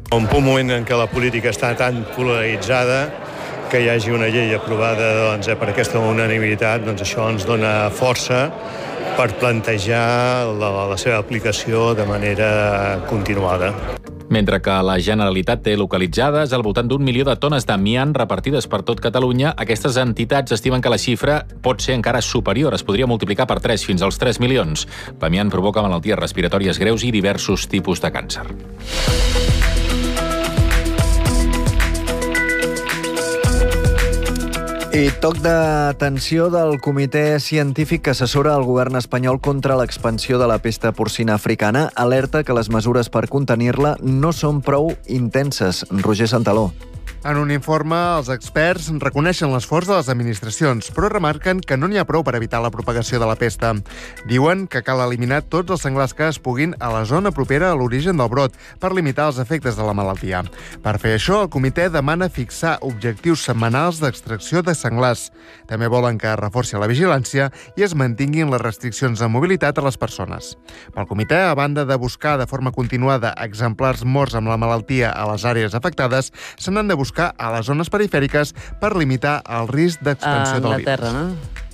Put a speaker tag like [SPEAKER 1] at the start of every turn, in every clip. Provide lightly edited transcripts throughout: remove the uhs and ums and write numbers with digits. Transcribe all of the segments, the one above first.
[SPEAKER 1] Un moment en què la política està tan polaritzada que hi hagi una llei aprovada per aquesta unanimitat, això ens dona força per plantejar la seva aplicació de manera continuada.
[SPEAKER 2] Mentre que la Generalitat té localitzades al voltant d'1 milió de tones d'amiant repartides per tot Catalunya, aquestes entitats estimen que la xifra pot ser encara superior, es podria multiplicar per 3 fins als 3 milions. L'amiant provoca malalties respiratòries greus i diversos tipus de càncer.
[SPEAKER 3] I toc d'atenció del comitè científic que assessora el govern espanyol contra l'expansió de la pesta porcina africana. Alerta que les mesures per contenir-la no són prou intenses. Roger Santaló.
[SPEAKER 4] En un informe, els experts reconeixen l'esforç de les administracions, però remarquen que no n'hi ha prou per evitar la propagació de la pesta. Diuen que cal eliminar tots els senglars que es puguin a la zona propera a l'origen del brot per limitar els efectes de la malaltia. Per fer això, el comitè demana fixar objectius setmanals d'extracció de senglars. També volen que es reforci la vigilància i es mantinguin les restriccions de mobilitat a les persones. Pel comitè, a banda de buscar de forma continuada exemplars morts amb la malaltia a les àrees afectades, se n'han de buscar a les zones perifèriques per limitar el risc d'expansió del virus.
[SPEAKER 5] No?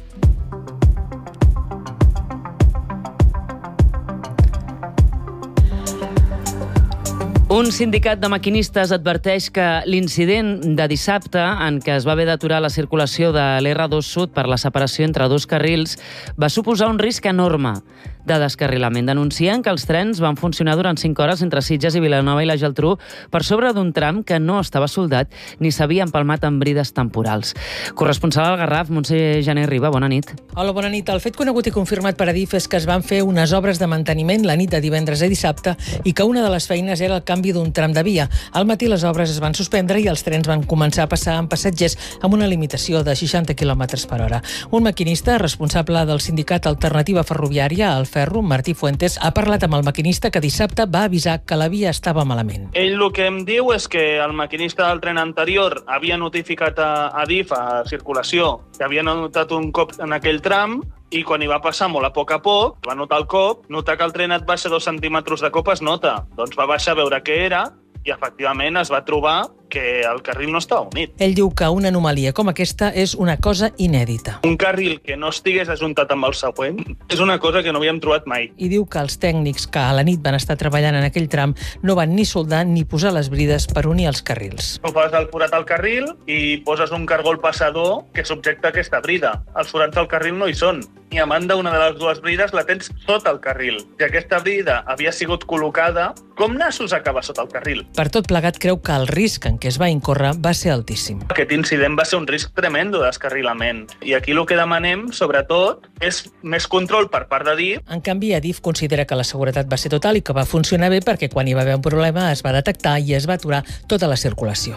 [SPEAKER 5] Un sindicat de maquinistes adverteix que l'incident de dissabte en què es va haver d'aturar la circulació de l'R2 Sud per la separació entre dos carrils va suposar un risc enorme de descarrilament. Denuncien que els trens van funcionar durant 5 hores entre Sitges i Vilanova i la Geltrú per sobre d'un tram que no estava soldat ni s'havia empalmat amb brides temporals. Corresponsal al Garraf, Montse Jané Riba, bona nit.
[SPEAKER 6] Hola, bona nit. El fet conegut i confirmat per Adif és que es van fer unes obres de manteniment la nit de divendres a dissabte i que una de les feines era el canvi d'un tram de via. Al matí les obres es van suspendre i els trens van començar a passar amb passatgers amb una limitació de 60 km per hora. Un maquinista responsable del sindicat Alternativa Ferroviària, al Ferro, Martí Fuentes, ha parlat amb el maquinista que dissabte va avisar que la via estava malament.
[SPEAKER 7] Ell el que em diu és que el maquinista del tren anterior havia notificat a Adif, a circulació, que havia notat un cop en aquell tram i quan hi va passar molt a poc, va notar el cop, notar que el tren et baixa 2 centímetres de cop es nota. Doncs va baixar a veure què era i efectivament es va trobar que el carril no estava unit.
[SPEAKER 6] Ell diu que una anomalia com aquesta és una cosa inèdita.
[SPEAKER 7] Un carril que no estigués ajuntat amb el següent és una cosa que no havíem trobat mai.
[SPEAKER 6] I diu que els tècnics que a la nit van estar treballant en aquell tram no van ni soldar ni posar les brides per unir els carrils.
[SPEAKER 7] Tu fas el forat al carril i poses un cargol passador que subjecta aquesta brida. Els forats del carril no hi són. I a banda, una de les dues brides la tens sota el carril. Si aquesta brida havia sigut col·locada, com nassos acaba sota el carril?
[SPEAKER 6] Per tot plegat, creu que el risc en què es va incórrer va ser altíssim.
[SPEAKER 7] Aquest incident va ser un risc tremendo de descarrilament. I aquí el que demanem, sobretot, és més control per part d'Adif.
[SPEAKER 6] En canvi, Adif considera que la seguretat va ser total i que va funcionar bé perquè quan hi va haver un problema es va detectar i es va aturar tota la circulació.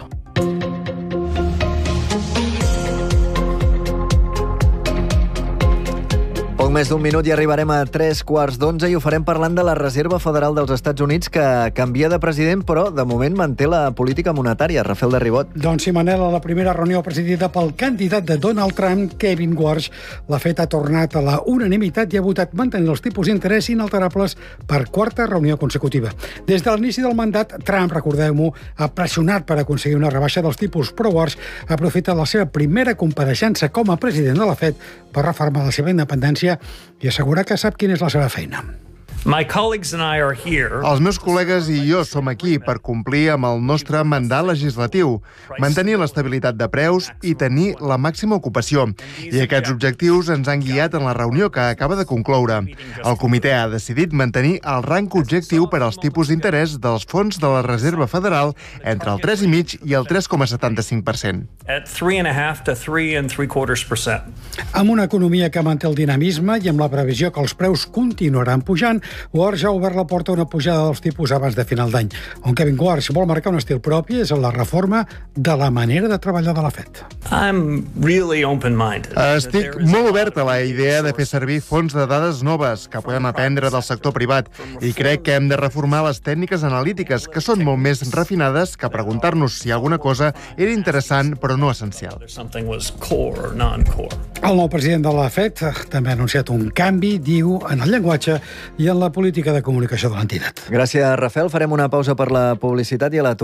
[SPEAKER 3] Poc més d'1 minut i arribarem a 3:15 i ho farem parlant de la Reserva Federal dels Estats Units, que canvia de president, però de moment manté la política monetària. Rafael de Ribot.
[SPEAKER 8] Doncs sí, Manel, a la primera reunió presidida pel candidat de Donald Trump, Kevin Warsh, la FED ha tornat a la unanimitat i ha votat mantenir els tipus d'interès inalterables per 4a reunió consecutiva. Des de l'inici del mandat, Trump, recordeu-ho, ha pressionat per aconseguir una rebaixa dels tipus, però Warsh ha aprofitat la seva primera compareixença com a president de la FED per refermar la seva independència i assegurar que sap quina és la seva feina.
[SPEAKER 4] Els meus col·legues i jo som aquí per complir amb el nostre mandat legislatiu, mantenir l'estabilitat de preus i tenir la màxima ocupació. I aquests objectius ens han guiat en la reunió que acaba de concloure. El comitè ha decidit mantenir el rang objectiu per als tipus d'interès dels fons de la Reserva Federal entre el 3,5% i el 3,75%.
[SPEAKER 8] Amb una economia que manté el dinamisme i amb la previsió que els preus continuaran pujant, Warsh ha obert la porta a una pujada dels tipus abans de final d'any. On Kevin Warsh vol marcar un estil propi és la reforma de la manera de treballar de la FED.
[SPEAKER 4] Estic molt obert a la idea de fer servir fonts de dades noves que podem aprendre del sector privat i crec que hem de reformar les tècniques analítiques, que són molt més refinades que preguntar-nos si alguna cosa era interessant però no essencial.
[SPEAKER 8] El nou president de la FED també ha anunciat un canvi, diu, en el llenguatge i en la política de comunicació de l'entitat.
[SPEAKER 3] Gràcies, Rafael. Farem una pausa per la publicitat i a la